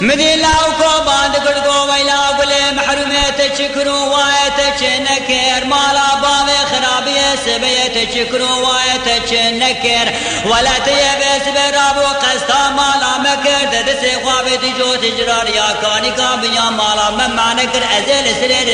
مدي لاوكو باند قرقو ويلا قولي محرومية تشكرو واية تشنكر مالا بامي خرابية سبية تشكرو واية تشنكر ولا تيبس برابو قسطا مالا مكر تدسي خوابي تجو تجرار يا كاني كابيا مالا ممعنكر أزل سرير